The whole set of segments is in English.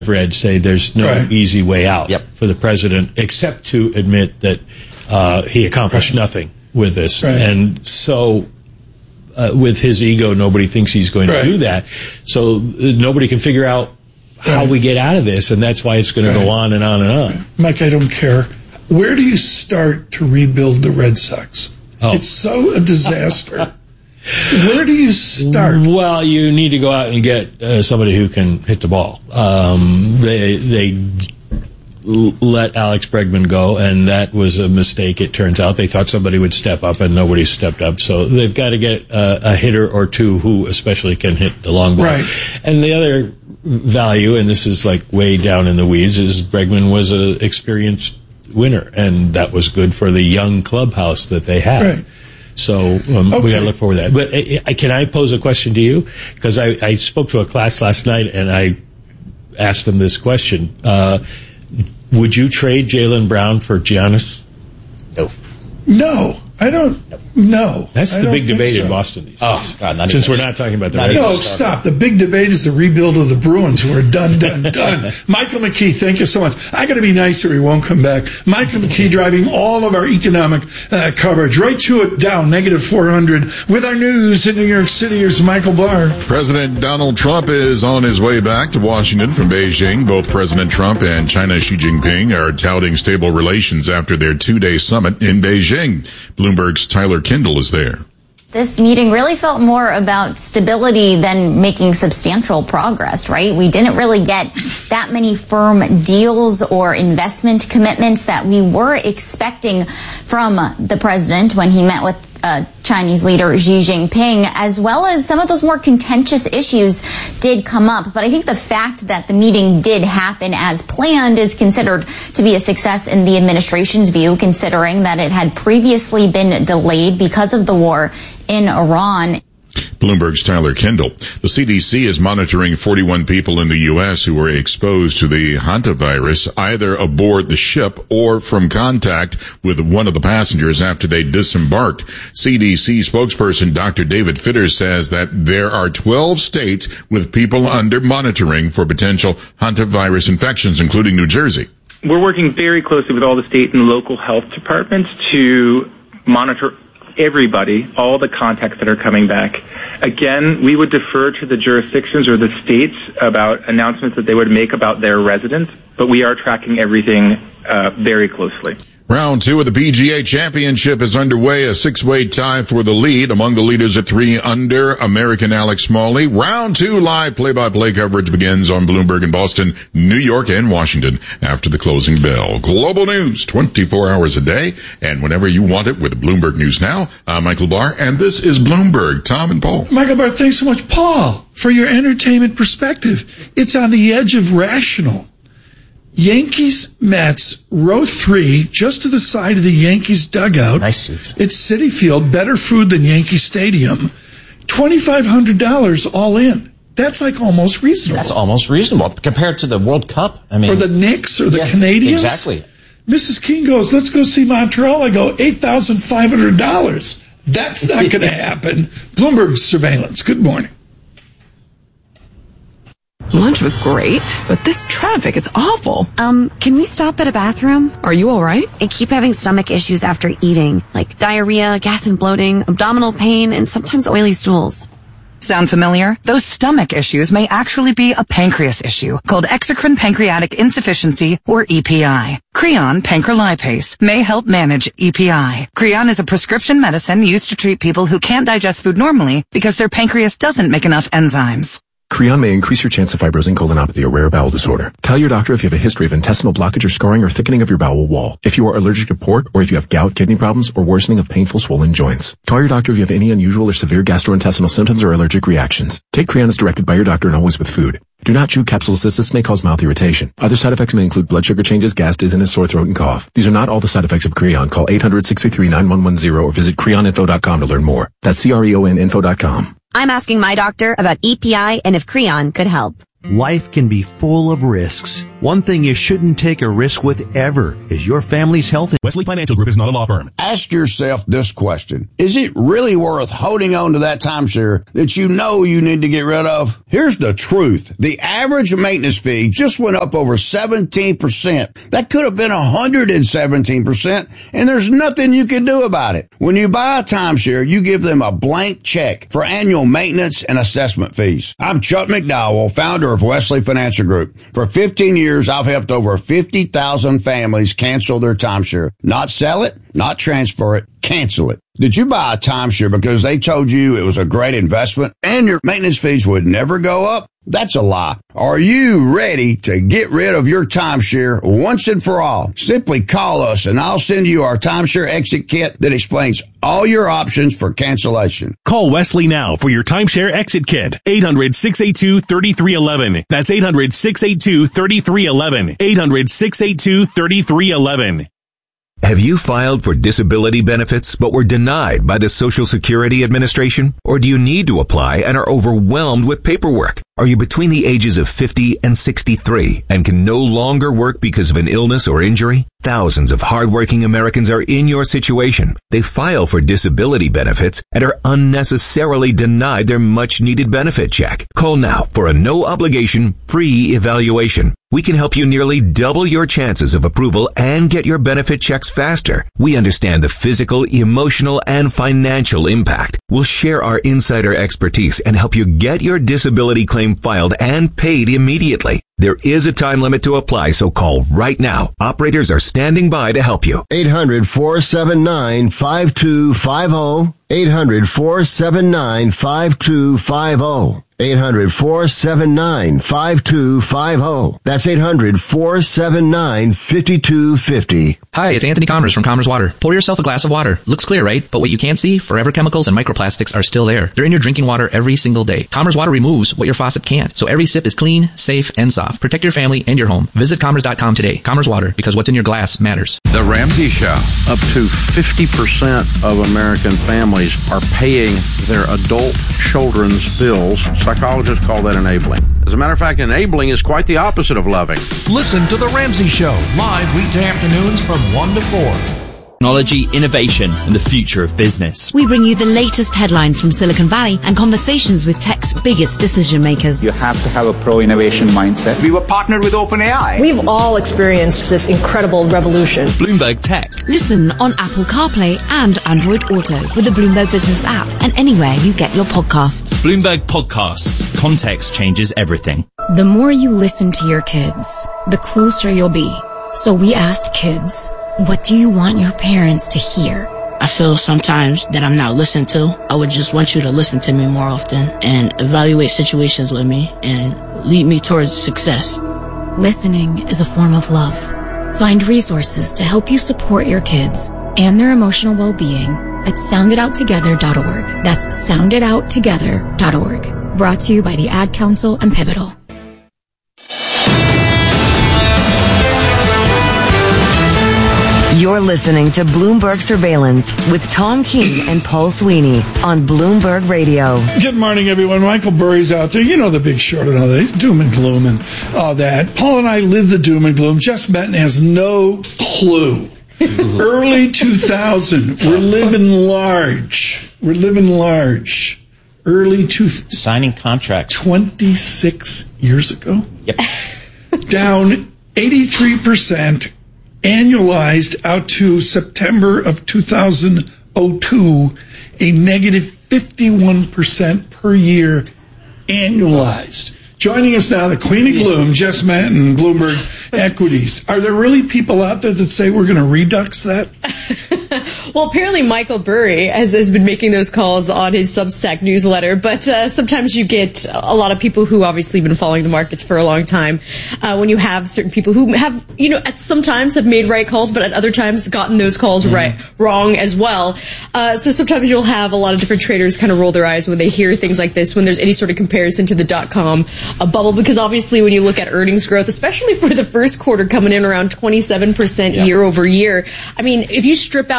read say there's no easy way out for the president except to admit that he accomplished nothing with this. And so with his ego, nobody thinks he's going to do that. So nobody can figure out how we get out of this, and that's why it's going to go on and on and on. Mike, I don't care. Where do you start to rebuild the Red Sox? It's so a disaster. Where do you start? Well, you need to go out and get somebody who can hit the ball. They let Alex Bregman go, and that was a mistake, it turns out. They thought somebody would step up, and nobody stepped up. So they've got to get a hitter or two who especially can hit the long ball. And the other value, and this is like way down in the weeds, is Bregman was an experienced winner, and that was good for the young clubhouse that they had. So we got to look forward to that. But can I pose a question to you? Because I spoke to a class last night, and I asked them this question. Would you trade Jaylen Brown for Giannis? No, I don't. No. That's the big debate in Boston these days. Oh, God, since we're not talking about the Red Sox. No, stop. The big debate is the rebuild of the Bruins, who are done. Michael McKee, thank you so much. I got to be nice or he won't come back. Michael McKee driving all of our economic coverage right to it down, -400. With our news in New York City, here's Michael Barr. President Donald Trump is on his way back to Washington from Beijing. Both President Trump and China's Xi Jinping are touting stable relations after their 2-day summit in Beijing. Bloomberg's Tyler Kendall is there. This meeting really felt more about stability than making substantial progress, right? We didn't really get that many firm deals or investment commitments that we were expecting from the president when he met with Chinese leader Xi Jinping, as well as some of those more contentious issues did come up. But I think the fact that the meeting did happen as planned is considered to be a success in the administration's view, considering that it had previously been delayed because of the war in Iran. Bloomberg's Tyler Kendall. The CDC is monitoring 41 people in the U.S. who were exposed to the hantavirus, either aboard the ship or from contact with one of the passengers after they disembarked. CDC spokesperson Dr. David Fitter says that there are 12 states with people under monitoring for potential hantavirus infections, including New Jersey. We're working very closely with all the state and local health departments to monitor everybody, all the contacts that are coming back. Again, we would defer to the jurisdictions or the states about announcements that they would make about their residents, but we are tracking everything very closely. Round 2 of the PGA Championship is underway, a 6-way tie for the lead. Among the leaders at 3 under, American Alex Smalley. Round 2 live play-by-play coverage begins on Bloomberg in Boston, New York, and Washington after the closing bell. Global news, 24 hours a day, and whenever you want it with Bloomberg News Now. I'm Michael Barr, and this is Bloomberg. Tom and Paul. Michael Barr, thanks so much, Paul, for your entertainment perspective. It's on the edge of rational. Yankees Mets, row 3, just to the side of the Yankees dugout. Nice seats. It's Citi Field, better food than Yankee Stadium. $2,500 all in. That's like almost reasonable. That's almost reasonable compared to the World Cup. I mean, or the Knicks or the Canadians. Exactly. Mrs. King goes, let's go see Montreal. I go, $8,500. That's not going to happen. Bloomberg surveillance. Good morning. Lunch was great, but this traffic is awful. Can we stop at a bathroom? Are you all right? I keep having stomach issues after eating, like diarrhea, gas and bloating, abdominal pain, and sometimes oily stools. Sound familiar? Those stomach issues may actually be a pancreas issue called exocrine pancreatic insufficiency, or EPI. Creon pancrelipase may help manage EPI. Creon is a prescription medicine used to treat people who can't digest food normally because their pancreas doesn't make enough enzymes. Creon may increase your chance of fibrosing colonopathy, a rare bowel disorder. Tell your doctor if you have a history of intestinal blockage or scarring or thickening of your bowel wall. If you are allergic to pork, or if you have gout, kidney problems, or worsening of painful swollen joints. Call your doctor if you have any unusual or severe gastrointestinal symptoms or allergic reactions. Take Creon as directed by your doctor and always with food. Do not chew capsules as this may cause mouth irritation. Other side effects may include blood sugar changes, gas, dizziness, sore throat, and cough. These are not all the side effects of Creon. Call 800-633-9110 or visit creoninfo.com to learn more. That's CREONinfo.com. I'm asking my doctor about EPI and if Creon could help. Life can be full of risks. One thing you shouldn't take a risk with ever is your family's health. Wesley Financial Group is not a law firm. Ask yourself this question. Is it really worth holding on to that timeshare that you know you need to get rid of? Here's the truth. The average maintenance fee just went up over 17%. That could have been 117%, and there's nothing you can do about it. When you buy a timeshare, you give them a blank check for annual maintenance and assessment fees. I'm Chuck McDowell, founder of Wesley Financial Group. For 15 years, I've helped over 50,000 families cancel their timeshare. Not sell it, not transfer it, cancel it. Did you buy a timeshare because they told you it was a great investment and your maintenance fees would never go up? That's a lie. Are you ready to get rid of your timeshare once and for all? Simply call us and I'll send you our timeshare exit kit that explains all your options for cancellation. Call Wesley now for your timeshare exit kit. 800-682-3311. That's 800-682-3311. 800-682-3311. Have you filed for disability benefits but were denied by the Social Security Administration? Or do you need to apply and are overwhelmed with paperwork? Are you between the ages of 50 and 63 and can no longer work because of an illness or injury? Thousands of hardworking Americans are in your situation. They file for disability benefits and are unnecessarily denied their much-needed benefit check. Call now for a no-obligation, free evaluation. We can help you nearly double your chances of approval and get your benefit checks faster. We understand the physical, emotional, and financial impact. We'll share our insider expertise and help you get your disability claim filed and paid immediately. There is a time limit to apply, so call right now. Operators are standing by to help you. 800-479-5250. 800-479-5250. 800-479-5250. That's 800-479-5250. Hi, it's Anthony Commerce from Commerce Water. Pour yourself a glass of water. Looks clear, right? But what you can't see, forever chemicals and microplastics are still there. They're in your drinking water every single day. Commerce Water removes what your faucet can't. So every sip is clean, safe, and soft. Protect your family and your home. Visit Commerce.com today. Commerce Water, because what's in your glass matters. The Ramsey Show. Up to 50% of American families are paying their adult children's bills. Psychologists call that enabling. As a matter of fact, enabling is quite the opposite of loving. Listen to The Ramsey Show, live weekday afternoons from 1 to 4. Technology, innovation, and the future of business. We bring you the latest headlines from Silicon Valley and conversations with tech's biggest decision makers. You have to have a pro-innovation mindset. We were partnered with OpenAI. We've all experienced this incredible revolution. Bloomberg Tech. Listen on Apple CarPlay and Android Auto with the Bloomberg Business app and anywhere you get your podcasts. Bloomberg Podcasts. Context changes everything. The more you listen to your kids, the closer you'll be. So we asked kids, what do you want your parents to hear? I feel sometimes that I'm not listened to. I would just want you to listen to me more often and evaluate situations with me and lead me towards success. Listening is a form of love. Find resources to help you support your kids and their emotional well-being at sounditouttogether.org. That's sounditouttogether.org. Brought to you by the Ad Council and Pivotal. You're listening to Bloomberg Surveillance with Tom Keene and Paul Sweeney on Bloomberg Radio. Good morning, everyone. Michael Burry's out there. You know the Big Short and all that. He's doom and gloom and all that. Paul and I live the doom and gloom. Jess Benton has no clue. Early 2000. We're living large. Early signing contracts 26 years ago. Yep. Down 83%. Annualized out to September of 2002, a negative 51% per year annualized. Joining us now, the Queen of Gloom, Jess Manton, Bloomberg Equities. Are there really people out there that say we're going to redux that? Well, apparently Michael Burry has been making those calls on his Substack newsletter, but sometimes you get a lot of people who obviously been following the markets for a long time. When you have certain people who have, at sometimes have made right calls, but at other times gotten those calls wrong as well. So sometimes you'll have a lot of different traders kind of roll their eyes when they hear things like this, when there's any sort of comparison to the .com bubble, because obviously when you look at earnings growth, especially for the first quarter coming in around 27% year over year, I mean, if you strip out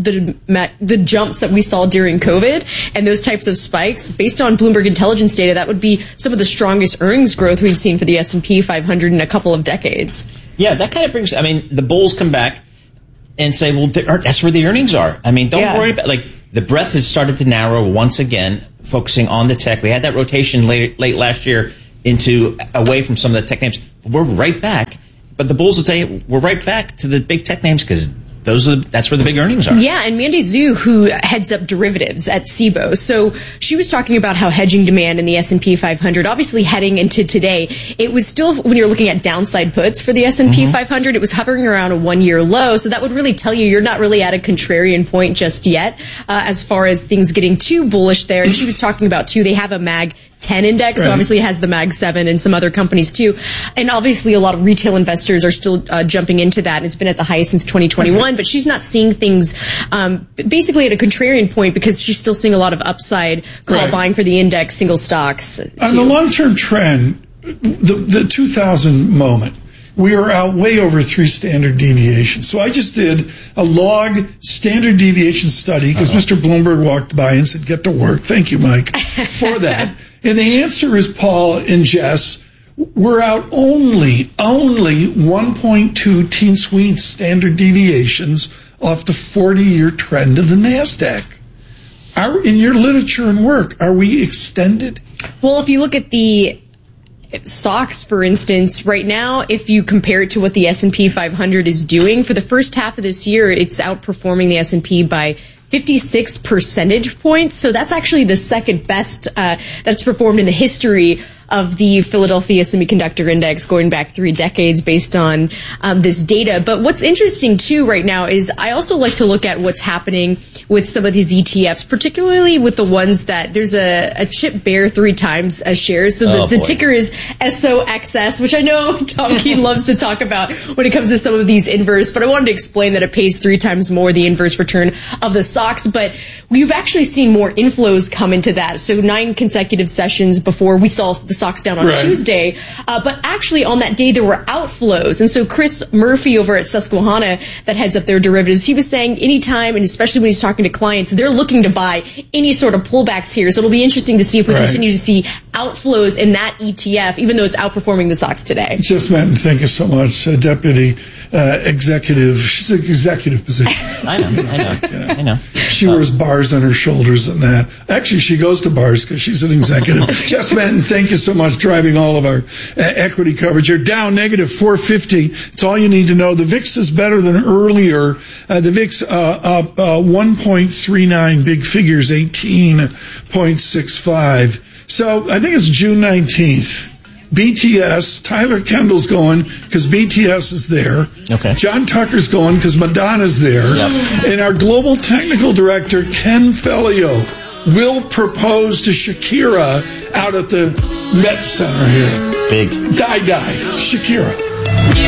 the jumps that we saw during COVID and those types of spikes, based on Bloomberg Intelligence data, that would be some of the strongest earnings growth we've seen for the S&P 500 in a couple of decades. Yeah, that kind of brings, the bulls come back and say, well, that's where the earnings are. Don't worry about, the breadth has started to narrow once again, focusing on the tech. We had that rotation late last year away from some of the tech names. We're right back. But the bulls would say, we're right back to the big tech names because that's where the big earnings are. Yeah, and Mandy Zhu, who heads up derivatives at SIBO, so she was talking about how hedging demand in the S&P 500, obviously heading into today, it was still, when you're looking at downside puts for the S&P 500, it was hovering around a one-year low, so that would really tell you're not really at a contrarian point just yet, as far as things getting too bullish there. And she was talking about, too, they have a MAG 10 index, so obviously it has the MAG 7 and some other companies too. And obviously a lot of retail investors are still jumping into that, and it's been at the highest since 2021, but she's not seeing things basically at a contrarian point because she's still seeing a lot of upside call buying for the index single stocks. On the long-term trend, the 2000 moment, we are out way over 3 standard deviations. So I just did a log standard deviation study because Mr. Bloomberg walked by and said, get to work. Thank you, Mike, for that. And the answer is, Paul and Jess, we're out only 1.2 Teensweet standard deviations off the 40-year trend of the NASDAQ. In your literature and work, are we extended? Well, if you look at the stocks, for instance, right now, if you compare it to what the S&P 500 is doing, for the first half of this year, it's outperforming the S&P by 56 percentage points. So that's actually the second best that's performed in the history of the Philadelphia Semiconductor Index going back 3 decades based on this data. But what's interesting, too, right now is I also like to look at what's happening with some of these ETFs, particularly with the ones that there's a chip bear 3 times as shares. So the ticker is SOXS, which I know Tom Keene loves to talk about when it comes to some of these inverse. But I wanted to explain that it pays 3 times more the inverse return of the SOX. But we've actually seen more inflows come into that. So 9 consecutive sessions before we saw the SOX down on Tuesday. But actually on that day, there were outflows. And so Chris Murphy over at Susquehanna that heads up their derivatives, he was saying anytime, and especially when he's talking to clients, they're looking to buy any sort of pullbacks here. So it'll be interesting to see if we continue to see outflows in that ETF, even though it's outperforming the SOX today. Just Matt, thank you so much. Deputy executive, she's an executive position. I know. She wears bars on her shoulders and that. Actually, she goes to bars because she's an executive. Jess Manton, thank you so much, driving all of our equity coverage. You're down negative 450. It's all you need to know. The VIX is better than earlier. The VIX up 1.39, big figures 18.65. So I think it's June 19th. BTS, Tyler Kendall's going because BTS is there. Okay. John Tucker's going because Madonna's there. Yep. And our global technical director, Ken Fellio, will propose to Shakira out at the Met Center here. Big. Die, Shakira.